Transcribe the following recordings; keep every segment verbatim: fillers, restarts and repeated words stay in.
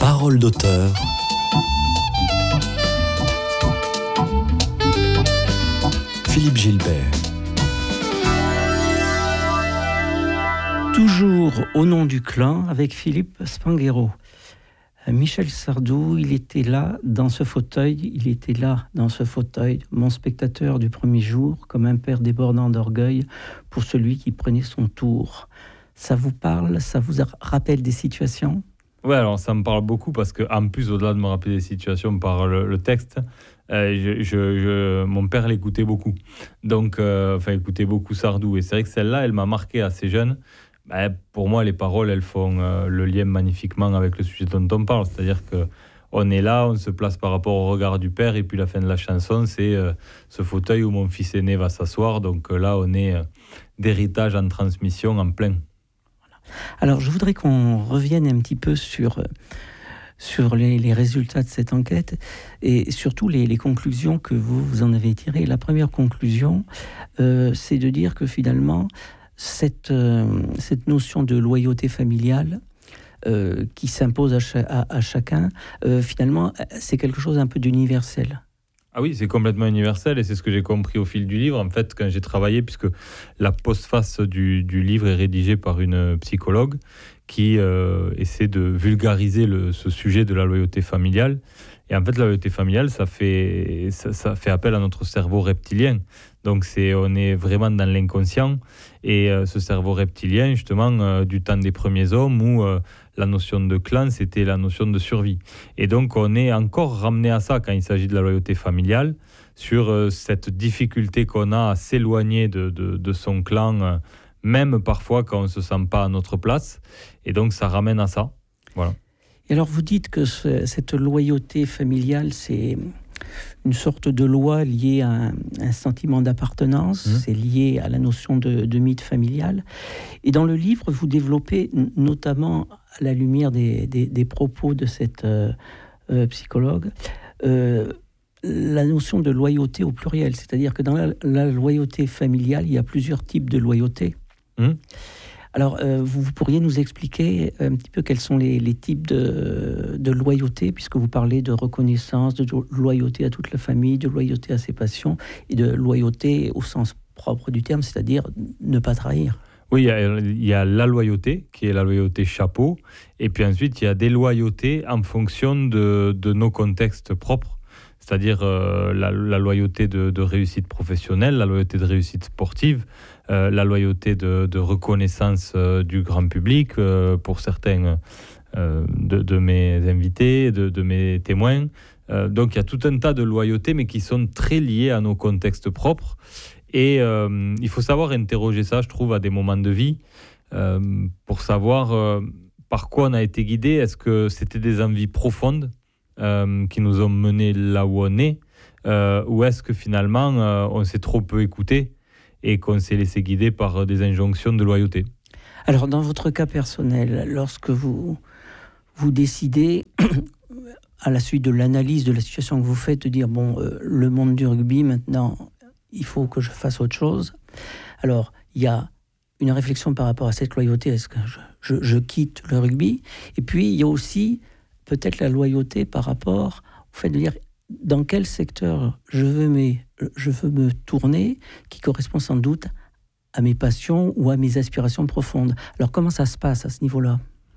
Parole d'auteur. Philippe Gilbert. Toujours au nom du clan avec Philippe Spanghero. Michel Sardou, il était là dans ce fauteuil, il était là dans ce fauteuil, mon spectateur du premier jour, comme un père débordant d'orgueil pour celui qui prenait son tour. Ça vous parle? Ça vous rappelle des situations? Ouais, alors ça me parle beaucoup parce que en plus, au-delà de me rappeler des situations par le, le texte, euh, je, je, je, mon père l'écoutait beaucoup. Donc, euh, enfin, écoutait beaucoup Sardou. Et c'est vrai que celle-là, elle m'a marqué assez jeune. Ben, pour moi, les paroles, elles font euh, le lien magnifiquement avec le sujet dont on parle. C'est-à-dire qu'on est là, on se place par rapport au regard du père, et puis la fin de la chanson, c'est euh, ce fauteuil où mon fils aîné va s'asseoir. Donc euh, là, on est euh, d'héritage en transmission en plein. Alors, je voudrais qu'on revienne un petit peu sur, sur les, les résultats de cette enquête et surtout les, les conclusions que vous, vous en avez tirées. La première conclusion, euh, c'est de dire que finalement, cette, euh, cette notion de loyauté familiale euh, qui s'impose à, cha- à, à chacun, euh, finalement, c'est quelque chose un peu d'universel. Ah oui, c'est complètement universel et c'est ce que j'ai compris au fil du livre. En fait, quand j'ai travaillé, puisque la postface du, du livre est rédigée par une psychologue qui euh, essaie de vulgariser le, ce sujet de la loyauté familiale. Et en fait, la loyauté familiale, ça fait, ça, ça fait appel à notre cerveau reptilien. Donc, c'est, on est vraiment dans l'inconscient. Et euh, ce cerveau reptilien, justement, euh, du temps des premiers hommes, où euh, la notion de clan, c'était la notion de survie. Et donc, on est encore ramené à ça quand il s'agit de la loyauté familiale, sur euh, cette difficulté qu'on a à s'éloigner de, de, de son clan, euh, même parfois quand on ne se sent pas à notre place. Et donc, ça ramène à ça. Voilà. Et alors, vous dites que ce, cette loyauté familiale, c'est une sorte de loi liée à un, un sentiment d'appartenance, mmh. c'est lié à la notion de, de mythe familial. Et dans le livre, vous développez, notamment à la lumière des, des, des propos de cette euh, euh, psychologue, euh, la notion de loyauté au pluriel. C'est-à-dire que dans la, la loyauté familiale, il y a plusieurs types de loyauté. Mmh. Alors, euh, vous, vous pourriez nous expliquer un petit peu quels sont les, les types de, de loyauté, puisque vous parlez de reconnaissance, de loyauté à toute la famille, de loyauté à ses passions, et de loyauté au sens propre du terme, c'est-à-dire ne pas trahir. Oui, il y, a, il y a la loyauté, qui est la loyauté chapeau, et puis ensuite, il y a des loyautés en fonction de, de nos contextes propres, c'est-à-dire euh, la, la loyauté de, de réussite professionnelle, la loyauté de réussite sportive, euh, la loyauté de, de reconnaissance euh, du grand public euh, pour certains euh, de, de mes invités, de, de mes témoins. Euh, donc il y a tout un tas de loyautés, mais qui sont très liées à nos contextes propres. Et euh, il faut savoir interroger ça, je trouve, à des moments de vie, euh, pour savoir euh, par quoi on a été guidé. Est-ce que c'était des envies profondes Euh, qui nous ont menés là où on est, euh, ou est-ce que finalement euh, on s'est trop peu écouté et qu'on s'est laissé guider par des injonctions de loyauté? Alors dans votre cas personnel, lorsque vous, vous décidez, à la suite de l'analyse de la situation que vous faites, de dire bon, euh, le monde du rugby maintenant, il faut que je fasse autre chose. Alors il y a une réflexion par rapport à cette loyauté, est-ce que je, je, je quitte le rugby? Et puis il y a aussi peut-être la loyauté par rapport au fait de dire dans quel secteur je veux, me, je veux me tourner, qui correspond sans doute à mes passions ou à mes aspirations profondes. Alors comment ça se passe à ce niveau-là ?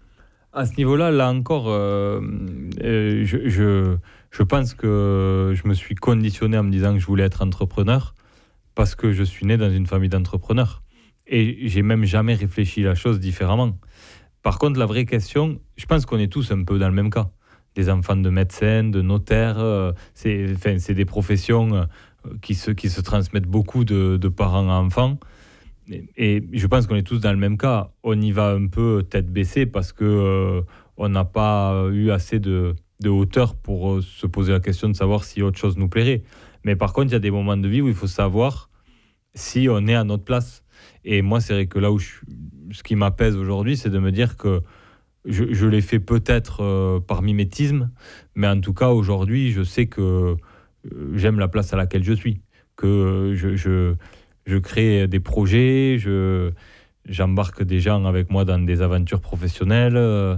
À ce niveau-là, là encore, euh, euh, je, je, je pense que je me suis conditionné en me disant que je voulais être entrepreneur parce que je suis né dans une famille d'entrepreneurs. Et j'ai même jamais réfléchi la chose différemment. Par contre, la vraie question, je pense qu'on est tous un peu dans le même cas. Des enfants de médecins, de notaires, euh, c'est, enfin, c'est des professions euh, qui, se, qui se transmettent beaucoup de, de parents à enfants. Et, et je pense qu'on est tous dans le même cas. On y va un peu tête baissée parce qu'on euh, n'a pas eu assez de, de hauteur pour euh, se poser la question de savoir si autre chose nous plairait. Mais par contre, il y a des moments de vie où il faut savoir si on est à notre place. Et moi, c'est vrai que là où je, ce qui m'apaise aujourd'hui, c'est de me dire que je, je l'ai fait peut-être euh, par mimétisme, mais en tout cas, aujourd'hui, je sais que euh, j'aime la place à laquelle je suis, que euh, je, je, je crée des projets, je, j'embarque des gens avec moi dans des aventures professionnelles. Euh,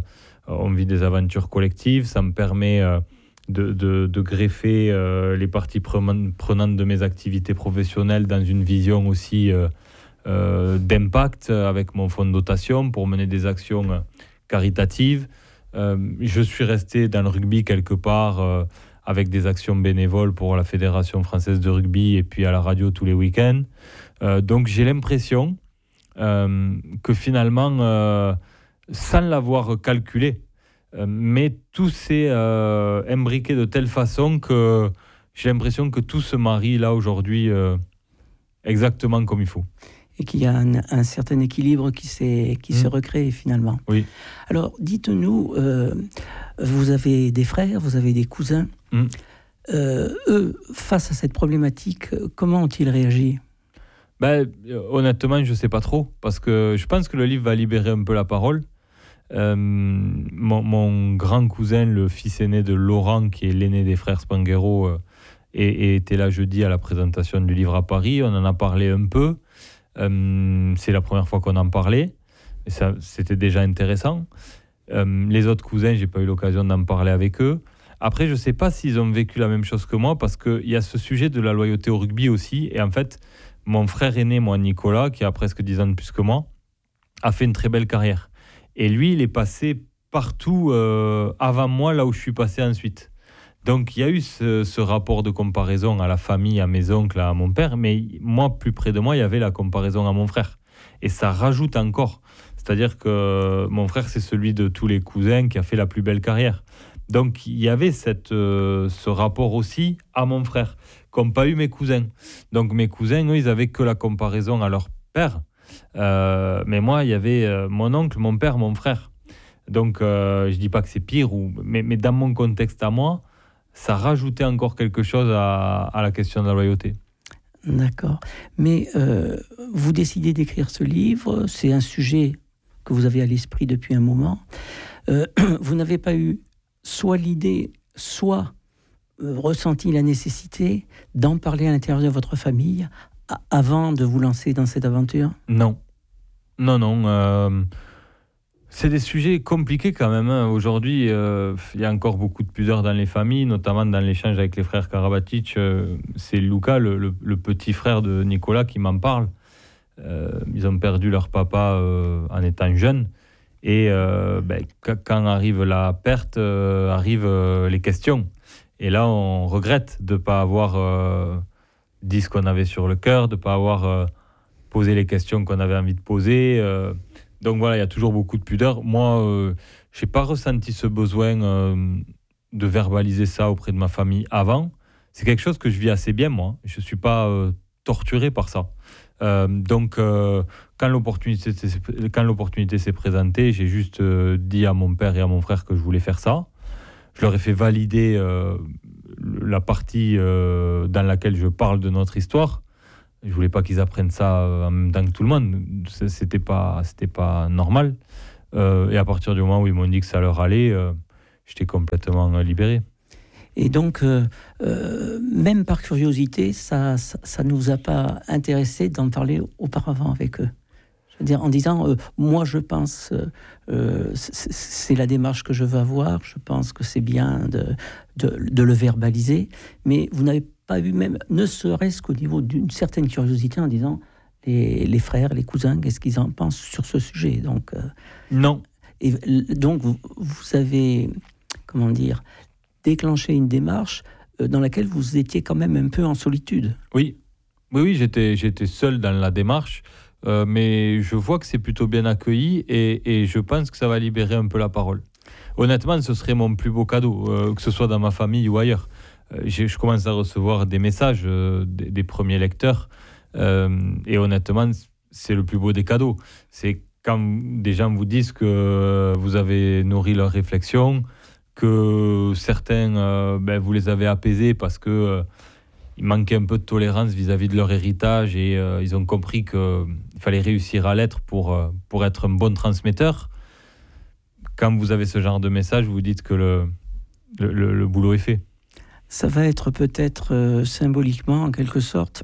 on vit des aventures collectives, ça me permet euh, de, de, de greffer euh, les parties prenantes de mes activités professionnelles dans une vision aussi euh, euh, d'impact avec mon fonds de dotation pour mener des actions caritatives. Euh, je suis resté dans le rugby quelque part euh, avec des actions bénévoles pour la Fédération française de rugby et puis à la radio tous les week-ends. Euh, donc j'ai l'impression euh, que finalement, euh, sans l'avoir calculé, euh, mais tout s'est euh, imbriqué de telle façon que j'ai l'impression que tout se marie là aujourd'hui euh, exactement comme il faut. Et qu'il y a un, un certain équilibre qui s'est, qui mmh. s'est recréé finalement. Oui. Alors, dites-nous, euh, vous avez des frères, vous avez des cousins. Mmh. Euh, eux, face à cette problématique, comment ont-ils réagi ? Ben, honnêtement, je ne sais pas trop, parce que je pense que le livre va libérer un peu la parole. Euh, mon, mon grand cousin, le fils aîné de Laurent, qui est l'aîné des frères Spanghero, euh, et, et était là jeudi à la présentation du livre à Paris. On en a parlé un peu. Euh, c'est la première fois qu'on en parlait. Et ça, c'était déjà intéressant. Euh, les autres cousins, je n'ai pas eu l'occasion d'en parler avec eux. Après, je ne sais pas s'ils ont vécu la même chose que moi, parce qu'il y a ce sujet de la loyauté au rugby aussi. Et en fait, mon frère aîné, moi, Nicolas, qui a presque dix ans de plus que moi, a fait une très belle carrière. Et lui, il est passé partout euh, avant moi, là où je suis passé ensuite. Donc, il y a eu ce, ce rapport de comparaison à la famille, à mes oncles, à mon père. Mais moi, plus près de moi, il y avait la comparaison à mon frère. Et ça rajoute encore. C'est-à-dire que mon frère, c'est celui de tous les cousins qui a fait la plus belle carrière. Donc, il y avait cette, euh, ce rapport aussi à mon frère, qu'ont pas eu mes cousins. Donc, mes cousins, eux, ils avaient que la comparaison à leur père. Euh, mais moi, il y avait euh, mon oncle, mon père, mon frère. Donc, euh, je dis pas que c'est pire, ou, mais, mais dans mon contexte à moi, ça rajoutait encore quelque chose à, à la question de la loyauté. D'accord. Mais euh, vous décidez d'écrire ce livre, c'est un sujet que vous avez à l'esprit depuis un moment. Euh, vous n'avez pas eu soit l'idée, soit euh, ressenti la nécessité d'en parler à l'intérieur de votre famille a- avant de vous lancer dans cette aventure ? Non. Non, non. Euh... C'est des sujets compliqués quand même. Hein. Aujourd'hui, il euh, y a encore beaucoup de pudeur dans les familles, notamment dans l'échange avec les frères Karabatic. Euh, c'est Luca, le, le, le petit frère de Nicolas, qui m'en parle. Euh, ils ont perdu leur papa euh, en étant jeunes. Et euh, ben, quand arrive la perte, euh, arrivent euh, les questions. Et là, on regrette de ne pas avoir euh, dit ce qu'on avait sur le cœur, de ne pas avoir euh, posé les questions qu'on avait envie de poser. Euh, Donc voilà, il y a toujours beaucoup de pudeur. Moi, euh, je n'ai pas ressenti ce besoin euh, de verbaliser ça auprès de ma famille avant. C'est quelque chose que je vis assez bien, moi. Je ne suis pas euh, torturé par ça. Euh, donc, euh, quand l'opportunité, quand l'opportunité s'est présentée, j'ai juste euh, dit à mon père et à mon frère que je voulais faire ça. Je leur ai fait valider euh, la partie euh, dans laquelle je parle de notre histoire. Je voulais pas qu'ils apprennent ça en même temps que tout le monde. C'était pas, c'était pas normal. Euh, et à partir du moment où ils m'ont dit que ça leur allait, euh, j'étais complètement libéré. Et donc, euh, euh, même par curiosité, ça, ça, ça ne vous a pas intéressé d'en parler auparavant avec eux ? Je veux dire, en disant, euh, moi je pense, euh, c'est, c'est la démarche que je veux avoir, je pense que c'est bien de, de, de le verbaliser, mais vous n'avez pas eu même, ne serait-ce qu'au niveau d'une certaine curiosité en disant, les, les frères, les cousins, qu'est-ce qu'ils en pensent sur ce sujet ? Donc, euh, non. Et donc, vous, vous avez, comment dire, déclenché une démarche dans laquelle vous étiez quand même un peu en solitude. Oui, oui, oui j'étais, j'étais seul dans la démarche. Euh, mais je vois que c'est plutôt bien accueilli et, et je pense que ça va libérer un peu la parole. Honnêtement, ce serait mon plus beau cadeau, euh, que ce soit dans ma famille ou ailleurs. Euh, je commence à recevoir des messages euh, des, des premiers lecteurs euh, et honnêtement, c'est le plus beau des cadeaux. C'est quand des gens vous disent que vous avez nourri leurs réflexions, que certains, euh, ben, vous les avez apaisés parce que euh, il manquait un peu de tolérance vis-à-vis de leur héritage et euh, ils ont compris qu'il fallait réussir à l'être pour, euh, pour être un bon transmetteur. Quand vous avez ce genre de message, vous vous dites que le, le, le, le boulot est fait. Ça va être peut-être euh, symboliquement, en quelque sorte,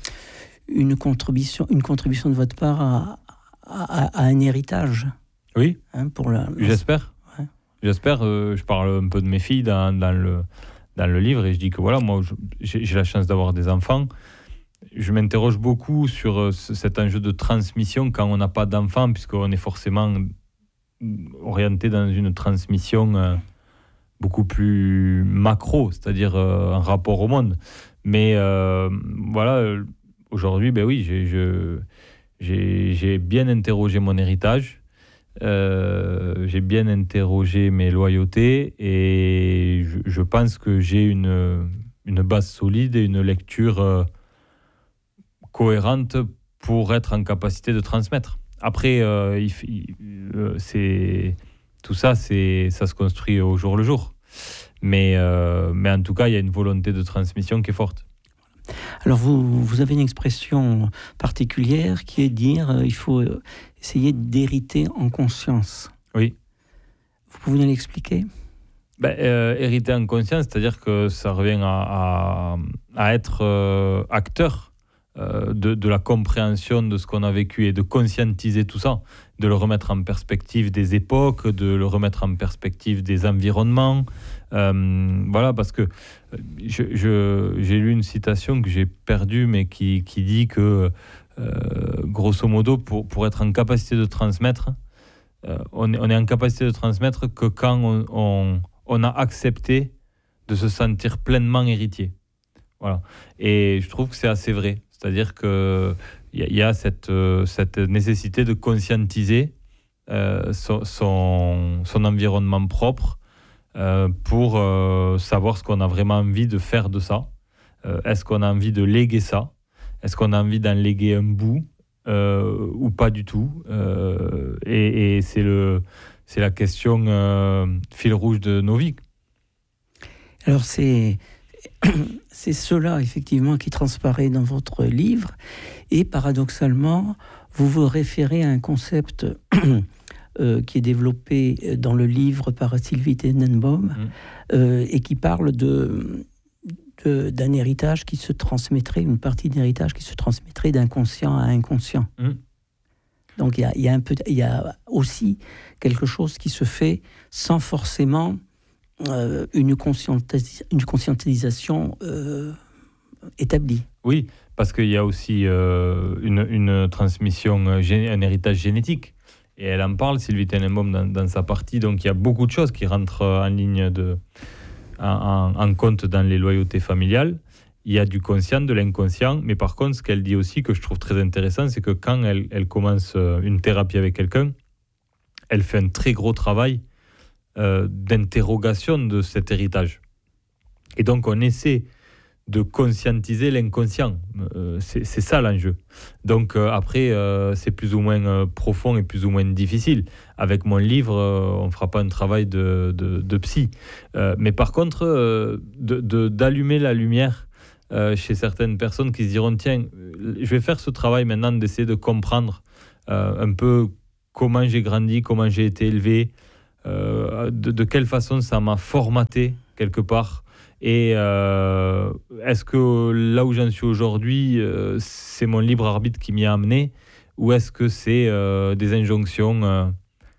une contribution, une contribution de votre part à, à, à un héritage. Oui, hein, pour la, j'espère. Ouais. j'espère. Euh, je parle un peu de mes filles dans, dans, le, dans le livre et je dis que voilà, moi, je, j'ai, j'ai la chance d'avoir des enfants. Je m'interroge beaucoup sur euh, cet enjeu de transmission quand on n'a pas d'enfants, puisqu'on est forcément orienté dans une transmission euh, beaucoup plus macro, c'est-à-dire euh, un rapport au monde. Mais euh, voilà, aujourd'hui, ben oui, j'ai, je, j'ai, j'ai bien interrogé mon héritage, euh, j'ai bien interrogé mes loyautés et je, je pense que j'ai une, une base solide et une lecture euh, cohérente pour être en capacité de transmettre. Après, euh, il, il, euh, c'est, tout ça, c'est, ça se construit au jour le jour. Mais, euh, mais en tout cas, il y a une volonté de transmission qui est forte. Alors, vous, vous avez une expression particulière qui est de dire euh, il faut essayer d'hériter en conscience. Oui. Vous pouvez nous l'expliquer ? ben, euh, Hériter en conscience, c'est-à-dire que ça revient à, à, à être euh, acteur euh, de, de la compréhension de ce qu'on a vécu et de conscientiser tout ça, de le remettre en perspective des époques, de le remettre en perspective des environnements. Euh, voilà, parce que je, je, j'ai lu une citation que j'ai perdue, mais qui, qui dit que, euh, grosso modo, pour, pour être en capacité de transmettre, euh, on, est, on est en capacité de transmettre que quand on, on, on a accepté de se sentir pleinement héritier. Voilà. Et je trouve que c'est assez vrai. C'est-à-dire qu'il y, y a cette, euh, cette nécessité de conscientiser euh, son, son, son environnement propre, Euh, pour euh, savoir ce qu'on a vraiment envie de faire de ça. Euh, est-ce qu'on a envie de léguer ça ? Est-ce qu'on a envie d'en léguer un bout euh, ou pas du tout ? euh, et, et c'est, le, c'est la question euh, fil rouge de nos vies. Alors c'est, c'est cela effectivement qui transparaît dans votre livre et paradoxalement vous vous référez à un concept Euh, qui est développé dans le livre par Sylvie Tenenbaum mmh. euh, et qui parle de, de, d'un héritage qui se transmettrait, une partie d'un héritage qui se transmettrait d'inconscient à inconscient. Mmh. Donc il y a, y a un peu, il y a aussi quelque chose qui se fait sans forcément euh, une, conscientis- une conscientisation euh, établie. Oui, parce qu'il y a aussi euh, une, une transmission, un héritage génétique. Et elle en parle, Sylvie Tenenbaum, dans, dans sa partie. Donc, il y a beaucoup de choses qui rentrent en ligne de, en, en compte dans les loyautés familiales. Il y a du conscient, de l'inconscient. Mais par contre, ce qu'elle dit aussi, que je trouve très intéressant, c'est que quand elle, elle commence une thérapie avec quelqu'un, elle fait un très gros travail euh, d'interrogation de cet héritage. Et donc, on essaie de conscientiser l'inconscient. Euh, c'est, c'est ça l'enjeu. Donc euh, après, euh, c'est plus ou moins euh, profond et plus ou moins difficile. Avec mon livre, euh, on ne fera pas un travail de, de, de psy. Euh, mais par contre, euh, de, de, d'allumer la lumière euh, chez certaines personnes qui se diront, tiens, je vais faire ce travail maintenant d'essayer de comprendre euh, un peu comment j'ai grandi, comment j'ai été élevé, euh, de, de quelle façon ça m'a formaté quelque part. Et euh, est-ce que là où j'en suis aujourd'hui, euh, c'est mon libre arbitre qui m'y a amené, ou est-ce que c'est euh, des injonctions euh,